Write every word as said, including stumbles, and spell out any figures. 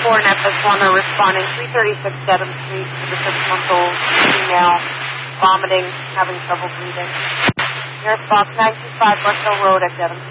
four and F S one are responding. three thirty-six Dedham Street to the six-month-old female vomiting, having trouble breathing. Nearest box nine two five Bushville Road at Dedham.